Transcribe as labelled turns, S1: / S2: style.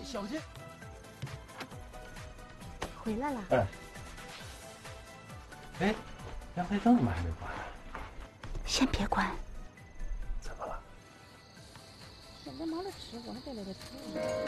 S1: 小心！
S2: 回来了。
S3: 哎，阳台灯怎么还没关？
S2: 先别关。
S3: 怎么了？
S2: 现在忙着吃，我还得来个吃。